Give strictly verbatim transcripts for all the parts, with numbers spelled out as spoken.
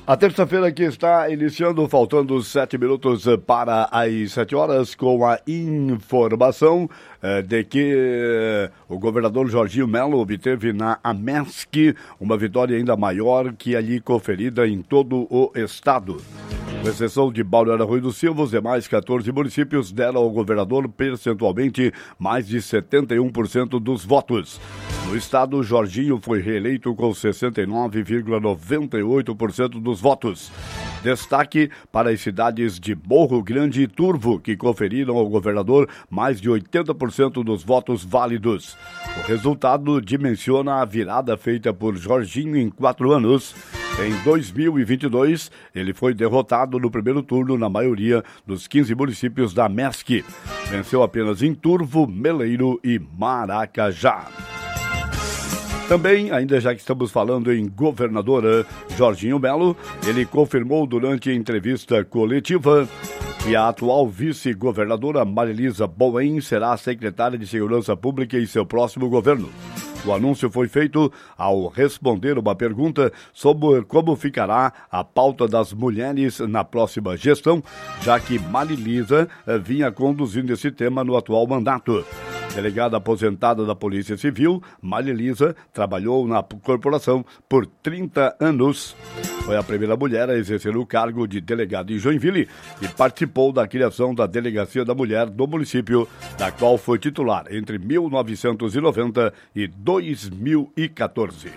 A terça-feira que está iniciando, faltando sete minutos para as sete horas, com a informação eh, de que eh, o governador Jorginho Melo obteve na AMESC uma vitória ainda maior que ali conferida em todo o estado. Com exceção de Balneário Rui do Silva, os demais quatorze municípios deram ao governador percentualmente mais de setenta e um por cento dos votos. No estado, Jorginho foi reeleito com sessenta e nove vírgula noventa e oito por cento dos votos. Destaque para as cidades de Morro Grande e Turvo, que conferiram ao governador mais de oitenta por cento dos votos válidos. O resultado dimensiona a virada feita por Jorginho em quatro anos. Em dois mil e vinte e dois, ele foi derrotado no primeiro turno na maioria dos quinze municípios da AMESC. Venceu apenas em Turvo, Meleiro e Maracajá. Também, ainda já que estamos falando em governadora Jorginho Melo, ele confirmou durante a entrevista coletiva que a atual vice-governadora Marilisa Bowen será a secretária de Segurança Pública em seu próximo governo. O anúncio foi feito ao responder uma pergunta sobre como ficará a pauta das mulheres na próxima gestão, já que Marilisa vinha conduzindo esse tema no atual mandato. Delegada aposentada da Polícia Civil, Marilisa trabalhou na corporação por trinta anos. Foi a primeira mulher a exercer o cargo de delegada em Joinville e participou da criação da Delegacia da Mulher do município, da qual foi titular entre mil novecentos e noventa e dois mil e quatorze.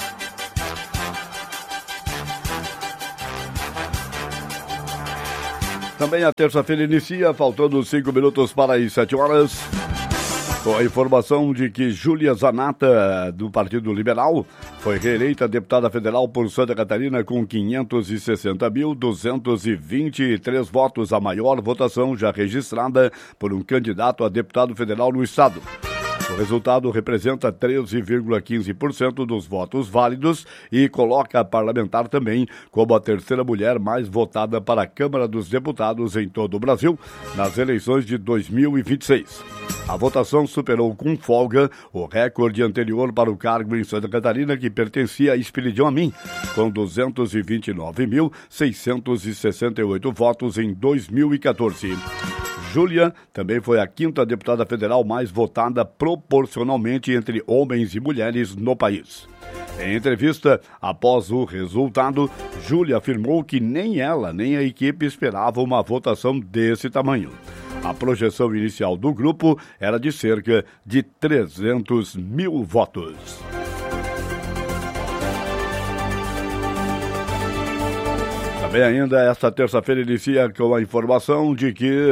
Também a terça-feira inicia, faltando cinco minutos para as sete horas. Com a informação de que Júlia Zanata, do Partido Liberal, foi reeleita deputada federal por Santa Catarina com quinhentos e sessenta mil, duzentos e vinte e três votos, a maior votação já registrada por um candidato a deputado federal no estado. O resultado representa treze vírgula quinze por cento dos votos válidos e coloca a parlamentar também como a terceira mulher mais votada para a Câmara dos Deputados em todo o Brasil nas eleições de dois mil e vinte e seis. A votação superou com folga o recorde anterior para o cargo em Santa Catarina, que pertencia a Espiridião Amin, com duzentos e vinte e nove mil, seiscentos e sessenta e oito votos em dois mil e quatorze. Júlia também foi a quinta deputada federal mais votada proporcionalmente entre homens e mulheres no país. Em entrevista, após o resultado, Júlia afirmou que nem ela nem a equipe esperavam uma votação desse tamanho. A projeção inicial do grupo era de cerca de trezentos mil votos. Também ainda esta terça-feira inicia com a informação de que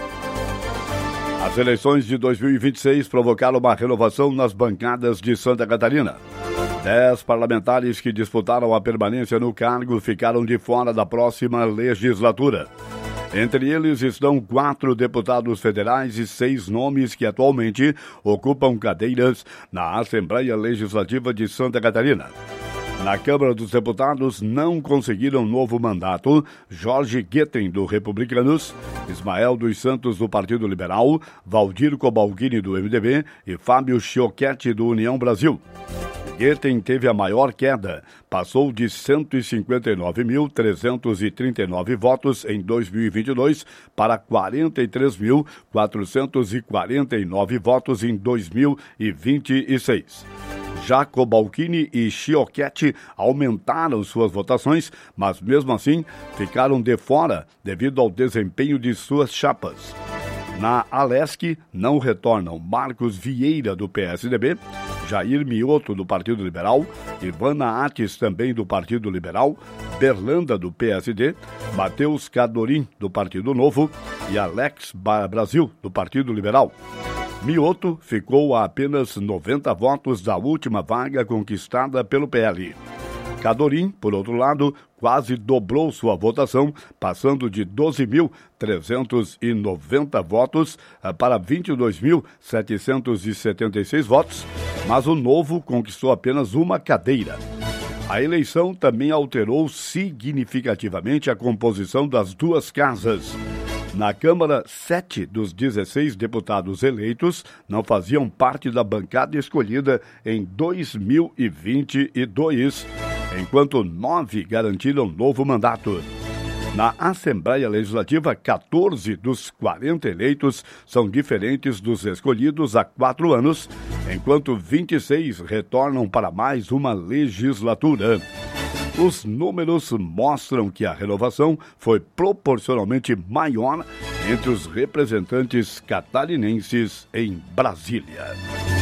as eleições de dois mil e vinte e seis provocaram uma renovação nas bancadas de Santa Catarina. Dez parlamentares que disputaram a permanência no cargo ficaram de fora da próxima legislatura. Entre eles estão quatro deputados federais e seis nomes que atualmente ocupam cadeiras na Assembleia Legislativa de Santa Catarina. Na Câmara dos Deputados não conseguiram novo mandato Jorge Guetem, do Republicanos, Ismael dos Santos, do Partido Liberal, Valdir Cobalcini, do M D B e Fábio Chiochetti, do União Brasil. Guetem teve a maior queda, passou de cento e cinquenta e nove mil, trezentos e trinta e nove votos em dois mil e vinte e dois para quarenta e três mil, quatrocentos e quarenta e nove votos em dois mil e vinte e seis. Já Cobalcini e Chiochetti aumentaram suas votações, mas mesmo assim ficaram de fora devido ao desempenho de suas chapas. Na Alesc não retornam Marcos Vieira, do P S D B, Jair Mioto, do Partido Liberal, Ivana Ates, também do Partido Liberal, Berlanda, do P S D, Matheus Cadorim, do Partido Novo e Alex Brasil, do Partido Liberal. Mioto ficou a apenas noventa votos da última vaga conquistada pelo P L. Cadorim, por outro lado, quase dobrou sua votação, passando de doze mil trezentos e noventa votos para vinte e dois mil setecentos e setenta e seis votos, mas o Novo conquistou apenas uma cadeira. A eleição também alterou significativamente a composição das duas casas. Na Câmara, sete dos dezesseis deputados eleitos não faziam parte da bancada escolhida em dois mil e vinte e dois. enquanto nove garantiram novo mandato. Na Assembleia Legislativa, quatorze dos quarenta eleitos são diferentes dos escolhidos há quatro anos, enquanto vinte e seis retornam para mais uma legislatura. Os números mostram que a renovação foi proporcionalmente maior entre os representantes catarinenses em Brasília.